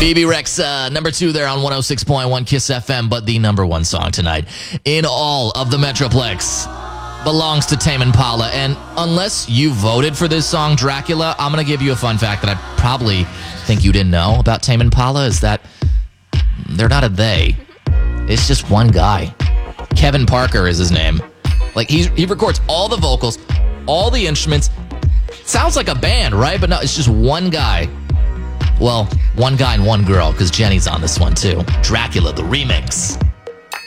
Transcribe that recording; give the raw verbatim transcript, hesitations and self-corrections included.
Bebe Rexha, number two there on one oh six point one Kiss F M, but the number one song tonight in all of the Metroplex belongs to Tame Impala. And unless you voted for this song, Dracula, I'm going to give you a fun fact that I probably think you didn't know about Tame Impala, is that they're not a they. It's just one guy. Kevin Parker is his name. Like, he's, he records all the vocals, all the instruments. Sounds like a band, right? But no, it's just one guy. Well, one guy and one girl, because Jenny's on this one too. Dracula, the remix.